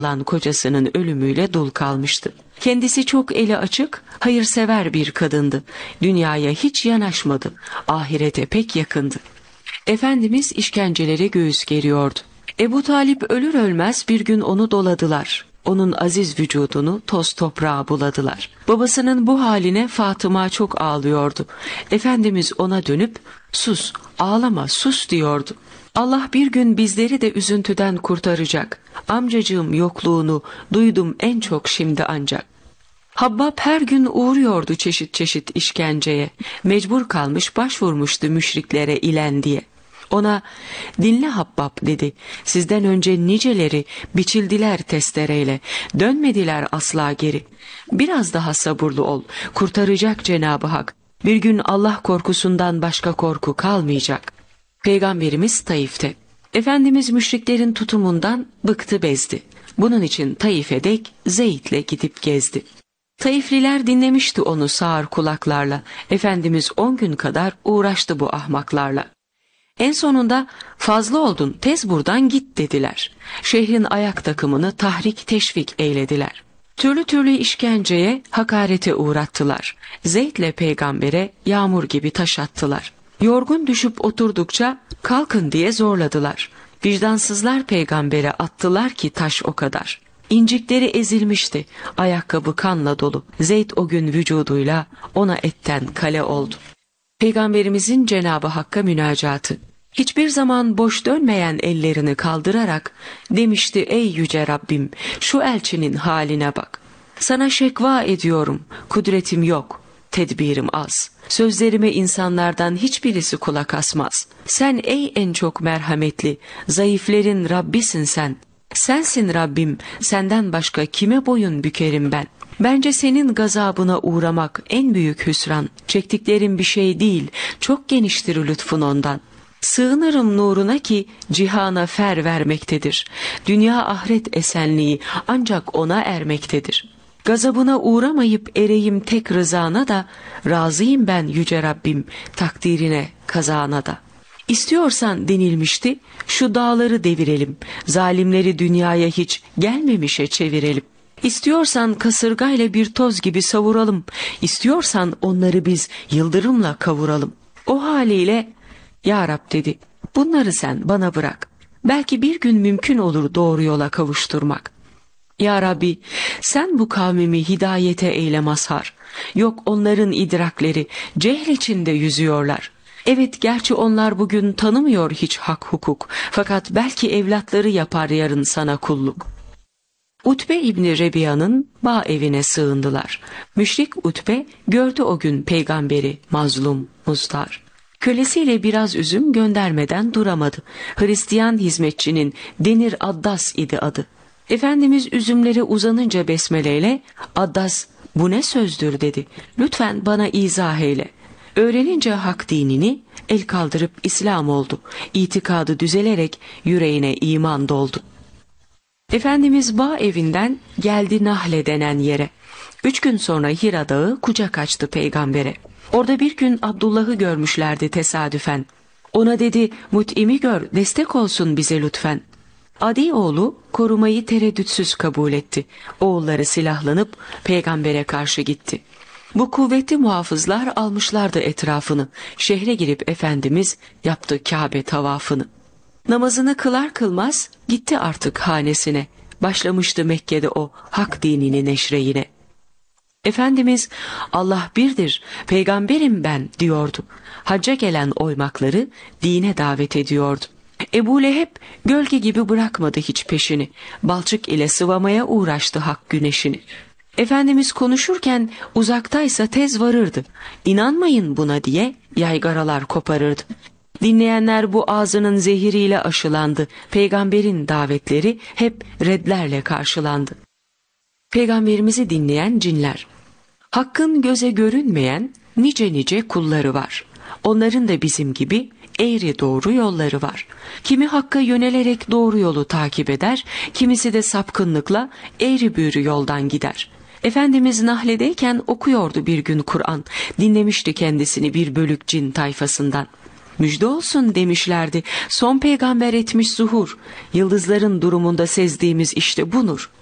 olan kocasının ölümüyle dul kalmıştı. Kendisi çok eli açık, hayırsever bir kadındı. Dünyaya hiç yanaşmadı, ahirete pek yakındı. Efendimiz işkencelere göğüs geriyordu. Ebu Talip ölür ölmez bir gün onu doladılar. Onun aziz vücudunu toz toprağa buladılar. Babasının bu haline Fatıma çok ağlıyordu. Efendimiz ona dönüp "Sus, ağlama, sus" diyordu. Allah bir gün bizleri de üzüntüden kurtaracak. Amcacığım yokluğunu duydum en çok şimdi ancak. Habbab her gün uğruyordu çeşit çeşit işkenceye. Mecbur kalmış başvurmuştu müşriklere ilen diye. Ona "Dinle Habbab" dedi. "Sizden önce niceleri biçildiler testereyle. Dönmediler asla geri. Biraz daha sabırlı ol. Kurtaracak Cenab-ı Hak. Bir gün Allah korkusundan başka korku kalmayacak." Peygamberimiz Taif'te. Efendimiz müşriklerin tutumundan bıktı bezdi. Bunun için Taif'e dek Zeyd'le gidip gezdi. Taifliler dinlemişti onu sağır kulaklarla. Efendimiz 10 gün kadar uğraştı bu ahmaklarla. En sonunda "Fazla oldun, tez buradan git" dediler. Şehrin ayak takımını tahrik teşvik eylediler. Türlü türlü işkenceye, hakarete uğrattılar. Zeyd'le peygambere yağmur gibi taş attılar. Yorgun düşüp oturdukça "Kalkın" diye zorladılar. Vicdansızlar peygambere attılar ki taş o kadar. İncikleri ezilmişti, ayakkabı kanla dolu. Zeyd o gün vücuduyla ona etten kale oldu. Peygamberimizin Cenab-ı Hakk'a münacatı. Hiçbir zaman boş dönmeyen ellerini kaldırarak demişti: "Ey yüce Rabbim, şu elçinin haline bak. Sana şekva ediyorum, kudretim yok, tedbirim az. Sözlerime insanlardan hiçbirisi kulak asmaz. Sen ey en çok merhametli, zayıflerin Rabbisin sen. Sensin Rabbim, senden başka kime boyun bükerim ben? Bence senin gazabına uğramak en büyük hüsran. Çektiklerim bir şey değil, çok geniştir lütfun ondan. Sığınırım nuruna ki cihana fer vermektedir. Dünya ahiret esenliği ancak ona ermektedir. Gazabına uğramayıp ereyim tek rızana da, razıyım ben yüce Rabbim takdirine kazana da." İstiyorsan denilmişti, şu dağları devirelim, zalimleri dünyaya hiç gelmemişe çevirelim. İstiyorsan kasırgayla bir toz gibi savuralım, İstiyorsan onları biz yıldırımla kavuralım. O haliyle "Ya Rab" dedi, "bunları sen bana bırak. Belki bir gün mümkün olur doğru yola kavuşturmak. Ya Rabbi, sen bu kavmimi hidayete eyle mazhar. Yok onların idrakleri cehl içinde yüzüyorlar. Evet, gerçi onlar bugün tanımıyor hiç hak hukuk, fakat belki evlatları yapar yarın sana kulluk." Utbe İbni Rebiya'nın bağ evine sığındılar. Müşrik Utbe gördü o gün peygamberi mazlum, muzdar. Kölesiyle biraz üzüm göndermeden duramadı. Hristiyan hizmetçinin Denir Addas idi adı. Efendimiz üzümlere uzanınca besmeleyle "Addas, bu ne sözdür?" dedi. "Lütfen bana izah eyle." Öğrenince hak dinini el kaldırıp İslam oldu. İtikadı düzelerek yüreğine iman doldu. Efendimiz bağ evinden geldi Nahle denen yere. 3 gün sonra Hira Dağı kucak açtı peygambere. Orada bir gün Abdullah'ı görmüşlerdi tesadüfen. Ona dedi: "Mut'im'i gör, destek olsun bize lütfen." Adi oğlu korumayı tereddütsüz kabul etti. Oğulları silahlanıp peygambere karşı gitti. Bu kuvvetli muhafızlar almışlardı etrafını. Şehre girip Efendimiz yaptı Kabe tavafını. Namazını kılar kılmaz gitti artık hanesine. Başlamıştı Mekke'de o hak dinini neşre yine. Efendimiz "Allah birdir, peygamberim ben" diyordu. Hacca gelen oymakları dine davet ediyordu. Ebu Leheb gölge gibi bırakmadı hiç peşini. Balçık ile sıvamaya uğraştı hak güneşini. Efendimiz konuşurken uzaktaysa tez varırdı. İnanmayın buna diye yaygaralar koparırdı. Dinleyenler bu ağzının zehiriyle aşılandı. Peygamberin davetleri hep redlerle karşılandı. Peygamberimizi dinleyen cinler. Hakkın göze görünmeyen nice nice kulları var. Onların da bizim gibi eğri doğru yolları var. Kimi hakka yönelerek doğru yolu takip eder, kimisi de sapkınlıkla eğri büğrü yoldan gider. Efendimiz Nahle'deyken okuyordu bir gün Kur'an. Dinlemişti kendisini bir bölük cin tayfasından. Müjde olsun demişlerdi. Son peygamber etmiş zuhur. Yıldızların durumunda sezdiğimiz işte bu nur.